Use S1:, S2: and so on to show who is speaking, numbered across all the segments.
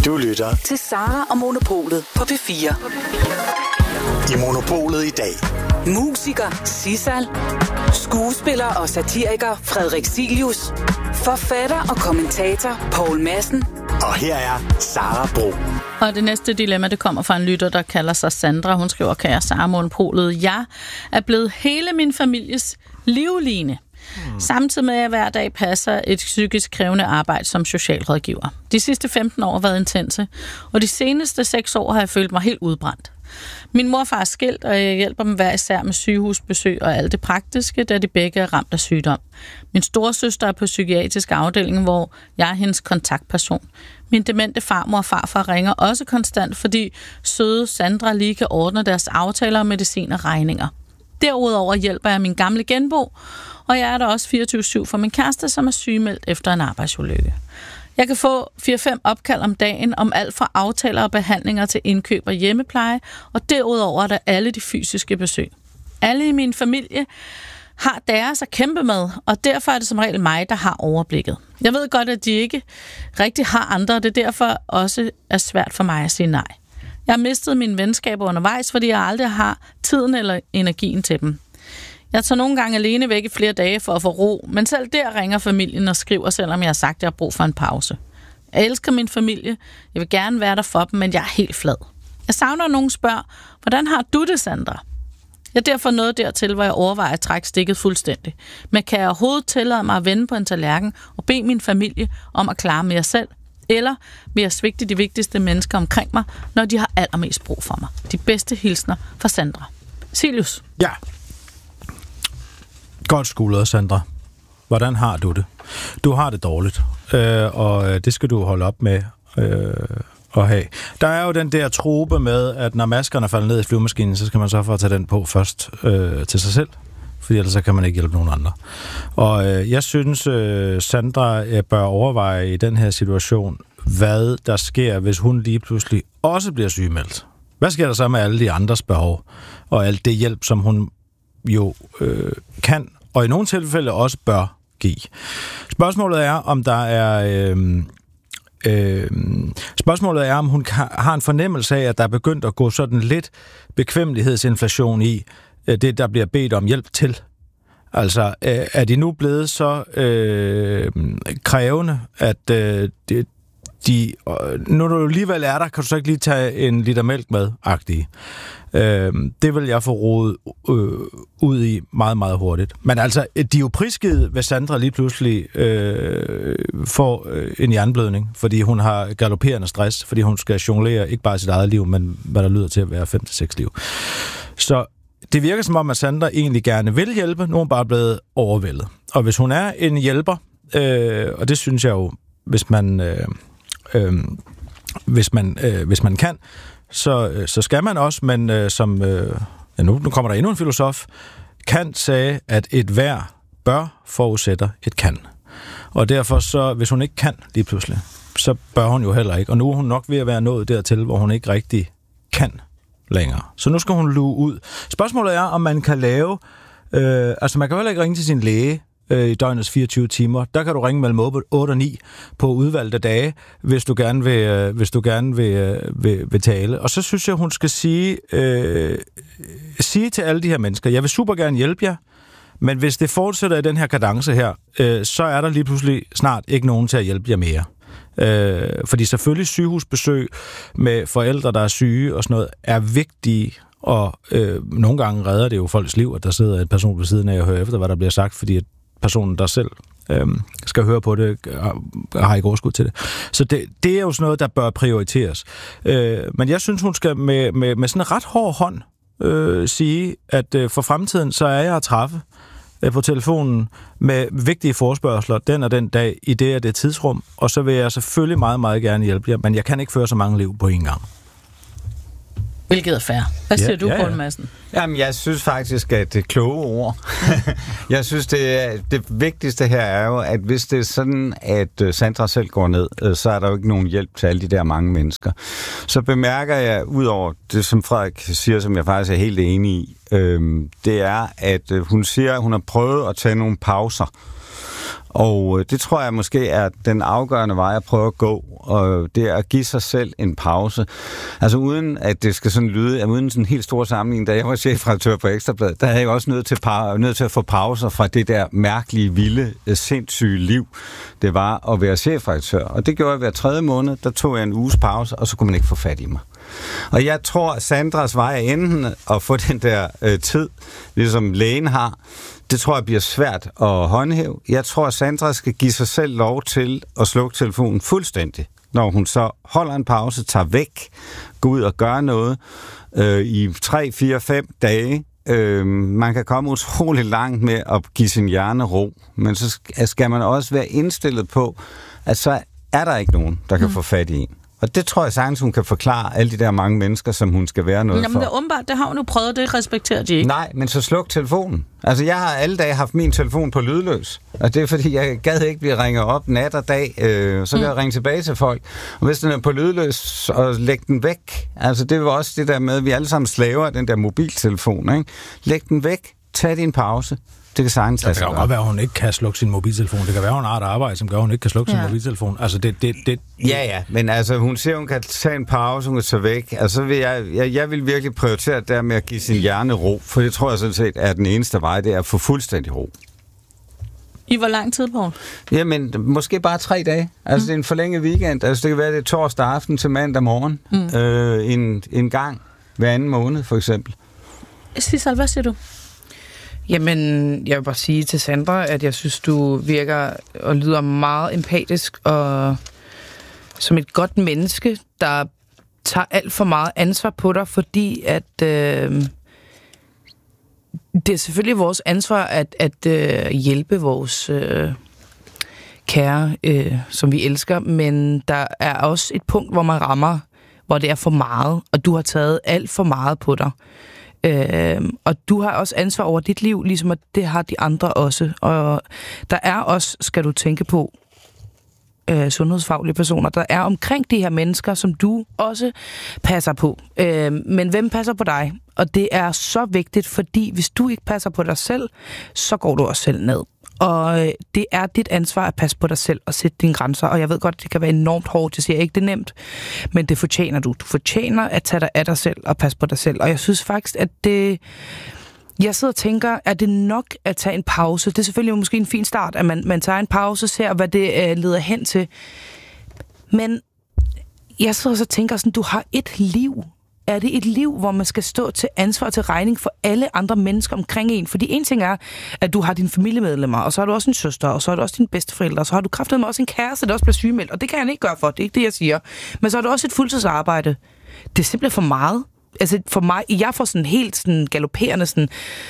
S1: Du lytter
S2: til Sara og Monopolet på P4.
S1: I Monopolet i dag.
S2: Musiker Sissal, skuespiller og satiriker Frederik Silius, forfatter og kommentator Poul Madsen.
S1: Og her er Sara Bro.
S3: Og det næste dilemma, det kommer fra en lytter, der kalder sig Sandra. Hun skriver, kære Sara Monopolet, jeg er blevet hele min families livline. Samtidig med, at jeg hver dag passer et psykisk krævende arbejde som socialrådgiver. De sidste 15 år har været intense, og de seneste 6 år har jeg følt mig helt udbrændt. Min morfar er skilt, og jeg hjælper dem hver især med sygehusbesøg og alt det praktiske, da de begge er ramt af sygdom. Min storesøster er på psykiatrisk afdeling, hvor jeg er hendes kontaktperson. Min demente farmor og farfar ringer også konstant, fordi søde Sandra lige kan ordne deres aftaler og medicin og regninger. Derudover hjælper jeg min gamle genbo, og jeg er der også 24/7 for min kæreste, som er sygemeldt efter en arbejdsulykke. Jeg kan få 4-5 opkald om dagen om alt fra aftaler og behandlinger til indkøb og hjemmepleje, og derudover er der alle de fysiske besøg. Alle i min familie har deres at kæmpe med, og derfor er det som regel mig, der har overblikket. Jeg ved godt, at de ikke rigtig har andre, og det er derfor også er svært for mig at sige nej. Jeg har mistet mine venskaber undervejs, fordi jeg aldrig har tiden eller energien til dem. Jeg tager nogle gange alene væk i flere dage for at få ro, men selv der ringer familien og skriver, selvom jeg har sagt, at jeg har brug for en pause. Jeg elsker min familie. Jeg vil gerne være der for dem, men jeg er helt flad. Jeg savner, at nogen spørger, hvordan har du det, Sandra? Jeg er derfor nået dertil, hvor jeg overvejer at trække stikket fuldstændig. Men kan jeg overhovedet tillade mig at vende på en tallerken og bede min familie om at klare mere selv? Eller vil jeg svigte de vigtigste mennesker omkring mig, når de har allermest brug for mig? De bedste hilsner fra Sandra. Silius.
S4: Ja. Godt skuldret, Sandra. Hvordan har du det? Du har det dårligt, og det skal du holde op med at have. Der er jo den der trope med, at når maskerne falder ned i flyvemaskinen, så skal man sørge for at tage den på først til sig selv, fordi ellers så kan man ikke hjælpe nogen andre. Og jeg synes, Sandra bør overveje i den her situation, hvad der sker, hvis hun lige pludselig også bliver sygemeldt. Hvad sker der så med alle de andres behov, og alt det hjælp, som hun jo kan, og i nogle tilfælde også bør give. Spørgsmålet er, om hun har en fornemmelse af, at der er begyndt at gå sådan lidt bekvemmelighedsinflation i det, der bliver bedt om hjælp til. Altså, er de nu blevet så krævende, at når du alligevel er der, kan du så ikke lige tage en liter mælk med, agtige. Det vil jeg få rodet ud i meget, meget hurtigt. Men altså, de er jo prisgivet, hvis Sandra lige pludselig får en hjerneblødning, fordi hun har galopperende stress, fordi hun skal jonglere ikke bare sit eget liv, men hvad der lyder til at være 5-6 liv. Så det virker som om, at Sandra egentlig gerne vil hjælpe, nu er hun bare blevet overvældet. Og hvis hun er en hjælper, og det synes jeg jo, hvis man kan, så skal man også, men nu kommer der endnu en filosof. Kant sagde, at et hver bør forudsætter et kan. Og derfor så, hvis hun ikke kan lige pludselig, så bør hun jo heller ikke. Og nu er hun nok ved at være nået dertil, hvor hun ikke rigtig kan længere. Så nu skal hun luge ud. Spørgsmålet er, om man kan lave... man kan heller ikke ringe til sin læge i døgnets 24 timer. Der kan du ringe mellem 8 og 9 på udvalgte dage, hvis du gerne vil tale. Og så synes jeg, hun skal sige til alle de her mennesker, jeg vil super gerne hjælpe jer, men hvis det fortsætter i den her kadence her, så er der lige pludselig snart ikke nogen til at hjælpe jer mere. Fordi selvfølgelig sygehusbesøg med forældre, der er syge og sådan noget, er vigtige, og nogle gange redder det jo folks liv, at der sidder en person ved siden af og hører efter, hvad der bliver sagt, fordi at personen, der selv skal høre på det, har ikke overskud til det. Så det er jo sådan noget, der bør prioriteres. Men jeg synes, hun skal med sådan en ret hård hånd sige, at for fremtiden, så er jeg at træffe på telefonen med vigtige forespørgsler den og den dag i det og det tidsrum, og så vil jeg selvfølgelig meget, meget gerne hjælpe jer, men jeg kan ikke føre så mange liv på en gang.
S3: Hvilket er fair. Hvad siger du, Poul Madsen?
S5: Jamen, jeg synes faktisk, at det er kloge ord. Jeg synes, det vigtigste her er jo, at hvis det er sådan, at Sandra selv går ned, så er der jo ikke nogen hjælp til alle de der mange mennesker. Så bemærker jeg, ud over det, som Frederik siger, som jeg faktisk er helt enig i, det er, at hun siger, at hun har prøvet at tage nogle pauser. Og det tror jeg måske er den afgørende vej at prøve at gå, og det er at give sig selv en pause. Altså uden at det skal sådan lyde, uden sådan en helt stor sammenligning, da jeg var chefredaktør på Ekstra Bladet, der havde jeg også nødt til at få pauser fra det der mærkelige, vilde, sindssyge liv, det var at være chefredaktør. Og det gjorde jeg hver 3. måned, der tog jeg en uges pause, og så kunne man ikke få fat i mig. Og jeg tror, at Sandras vej er enten at få den der tid, ligesom lægen har. Det tror jeg bliver svært at håndhæve. Jeg tror, at Sandra skal give sig selv lov til at slukke telefonen fuldstændig, når hun så holder en pause, tager væk, går ud og gør noget i 3, 4, 5 dage. Man kan komme utrolig langt med at give sin hjerne ro, men så skal man også være indstillet på, at så er der ikke nogen, der kan få fat i en. Og det tror jeg sagtens, hun kan forklare alle de der mange mennesker, som hun skal være noget for.
S3: Jamen, det er åbenbart, det har hun jo prøvet, det respekterer de ikke.
S5: Nej, men så sluk telefonen. Altså, jeg har alle dage haft min telefon på lydløs. Og det er, fordi jeg gad ikke blive ringet op nat og dag, så kan jeg ringe tilbage til folk. Og hvis den er på lydløs, og læg den væk. Altså, det var også det der med, at vi alle sammen slaver den der mobiltelefon, ikke? Læg den væk, tag din pause. Det kan sagtens lade sig gøre.
S4: Det kan godt være, at hun ikke kan slukke sin mobiltelefon. Det kan være, at hun har et arbejde, som gør, at hun ikke kan slukke sin mobiltelefon. Altså,
S5: Ja, men altså, hun siger, hun kan tage en pause, hun kan tage væk. Altså, jeg vil virkelig prioritere det der med at give sin hjerne ro, for det tror jeg sådan set er den eneste vej, det er at få fuldstændig ro.
S3: I hvor lang tid, Poul?
S5: Jamen, måske bare 3 dage. Altså, det er en forlænget weekend. Altså, det kan være, det er torsdag aften til mandag morgen. En gang hver anden måned, for eksempel.
S3: Sissel, hvad siger du?
S6: Jamen, jeg vil bare sige til Sandra, at jeg synes, du virker og lyder meget empatisk og som et godt menneske, der tager alt for meget ansvar på dig, fordi at det er selvfølgelig vores ansvar at hjælpe vores kære, som vi elsker, men der er også et punkt, hvor man rammer, hvor det er for meget, og du har taget alt for meget på dig. Og du har også ansvar over dit liv, ligesom at det har de andre også. Og der er også, skal du tænke på, sundhedsfaglige personer, der er omkring de her mennesker, som du også passer på. Men hvem passer på dig? Og det er så vigtigt, fordi hvis du ikke passer på dig selv, så går du også selv ned. Og det er dit ansvar at passe på dig selv og sætte dine grænser. Og jeg ved godt, det kan være enormt hårdt. Jeg siger ikke, det er nemt. Men det fortjener du. Du fortjener at tage dig af dig selv og passe på dig selv. Og jeg synes faktisk, at det... Jeg sidder og tænker, er det nok at tage en pause? Det er selvfølgelig måske en fin start, at man tager en pause, ser hvad det leder hen til. Men jeg sidder og tænker sådan, du har et liv. Er det et liv, hvor man skal stå til ansvar til regning for alle andre mennesker omkring en? Fordi en ting er, at du har dine familiemedlemmer, og så har du også en søster, og så har du også dine bedsteforældre, og så har du kraftedeme også en kæreste, der også bliver sygemeldt. Og det kan jeg ikke gøre for, det er ikke det, jeg siger. Men så har du også et fuldtidsarbejde. Det er simpelthen for meget. Altså for mig, jeg får sådan helt sådan galopperende, sådan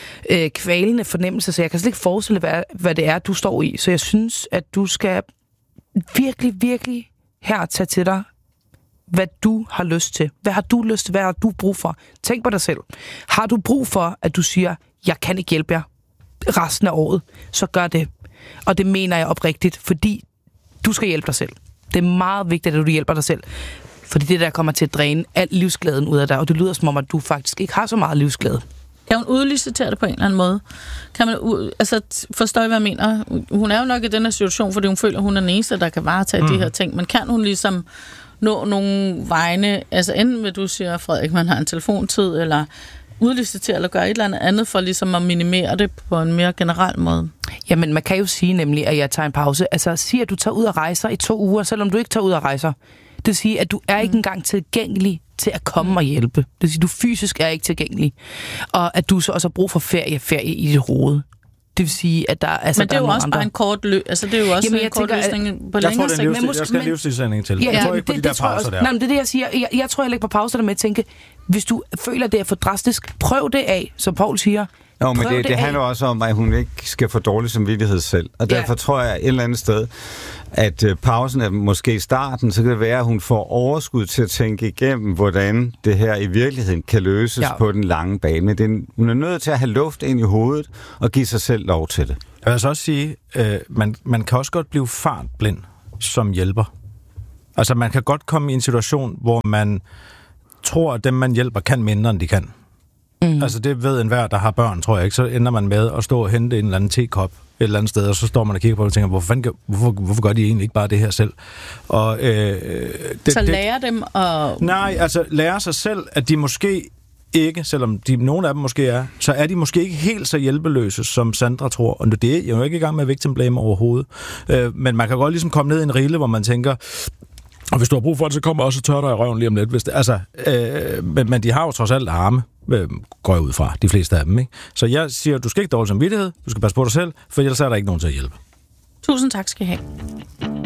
S6: kvalende fornemmelse, så jeg kan slet ikke forestille, hvad det er, du står i. Så jeg synes, at du skal virkelig, virkelig her tage til dig, hvad du har lyst til. Hvad har du lyst til? Hvad har du brug for? Tænk på dig selv. Har du brug for, at du siger, jeg kan ikke hjælpe jer resten af året, så gør det. Og det mener jeg oprigtigt, fordi du skal hjælpe dig selv. Det er meget vigtigt, at du hjælper dig selv. Fordi det der kommer til at dræne al livsglæden ud af dig, og det lyder som om, at du faktisk ikke har så meget livsglæde.
S3: Kan hun udlicitere det på en eller anden måde? Kan man forstå, hvad jeg mener? Hun er jo nok i den her situation, fordi hun føler, at hun er den eneste, der kan varetage de her ting. Men kan hun ligesom nå nogle vegne, altså enten vil du sige, Frederik, man har en telefontid, eller udlicitere, eller gøre et eller andet for ligesom at minimere det på en mere generel måde?
S6: Jamen, man kan jo sige nemlig, at jeg tager en pause. Altså, sige, at du tager ud og rejser i 2 uger, selvom du ikke tager ud og rejser. Det vil sige, at du er ikke engang tilgængelig til at komme og hjælpe. Det vil sige, at du fysisk er ikke tilgængelig. Og at du så også har brug for ferie i dit hoved. Det vil sige, at der altså,
S3: men det er jo også andre. Bare en kort det er jo også en kort løsning på længere sigt.
S4: Jeg skal have livsstilsænding til.
S6: Ja,
S4: jeg tror ikke på de der pauser der.
S6: Nej, men det er det, jeg siger. Jeg tror, jeg lægger på pauser der med at tænke, hvis du føler, at det er for drastisk, prøv det af, som Poul siger.
S5: Jo, men det handler også om, at hun ikke skal få dårlig samvittighed selv. Og derfor tror jeg et eller andet sted, at pausen er måske starten, så kan det være, at hun får overskud til at tænke igennem, hvordan det her i virkeligheden kan løses på den lange bane. Men hun er nødt til at have luft ind i hovedet og give sig selv lov til det.
S4: Jeg vil så også sige, man kan også godt blive fartblind som hjælper. Altså man kan godt komme i en situation, hvor man tror, at dem man hjælper kan mindre, end de kan. Altså det ved enhver, der har børn, tror jeg ikke. Så ender man med at stå og hente en eller anden tekop eller andet sted, og så står man og kigger på det og tænker, hvorfor gør de egentlig ikke bare det her selv? Og,
S3: så lære dem at...
S4: Nej, altså lære sig selv, at de måske ikke, selvom nogle af dem måske er, så er de måske ikke helt så hjælpeløse, som Sandra tror. Og det er jo ikke i gang med victim blame overhovedet. Men man kan godt ligesom komme ned i en rille, hvor man tænker, og hvis du har brug for det, så kommer også tør dig i røven lige om lidt. Hvis det, altså, men de har jo trods alt arme, går jeg ud fra, de fleste af dem. Ikke? Så jeg siger, du skal ikke dårlig samvittighed, du skal passe på dig selv, for ellers er der ikke nogen til at hjælpe.
S3: Tusind tak skal I have.